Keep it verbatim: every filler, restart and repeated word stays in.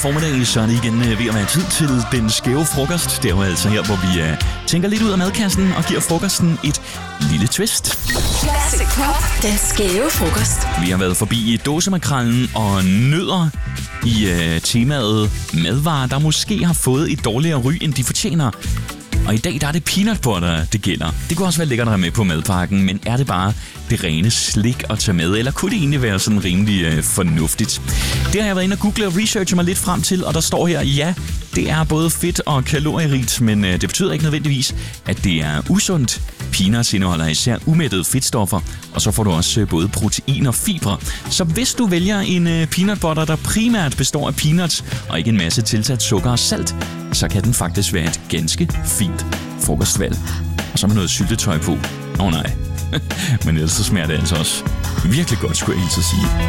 formiddag, så er det igen ved at være tid til den skæve frokost. Det er jo altså her, hvor vi uh, tænker lidt ud af madkassen og giver frokosten et lille twist. Classic Pop, den skæve frokost. Vi har været forbi dåsemakrallen og nødder i uh, temaet madvarer, der måske har fået et dårligere ry, end de fortjener. Og i dag der er det peanut butter, det gælder. Det kunne også være lækkert at have med på madpakken, men er det bare det rene slik at tage med, eller kunne det egentlig være sådan rimelig øh, fornuftigt? Det har jeg været inde og google og researche mig lidt frem til, og der står her, ja, det er både fedt og kalorierigt, men øh, det betyder ikke nødvendigvis, at det er usundt. Peanuts indeholder især umættede fedtstoffer, og så får du også øh, både protein og fibre. Så hvis du vælger en øh, peanut butter, der primært består af peanuts, og ikke en masse tilsat sukker og salt, så kan den faktisk være et ganske fint frokostvalg. Og så med noget syltetøj på. Åh oh, nej. Men ellers så smager det altså også virkelig godt, skulle jeg hilse at sige.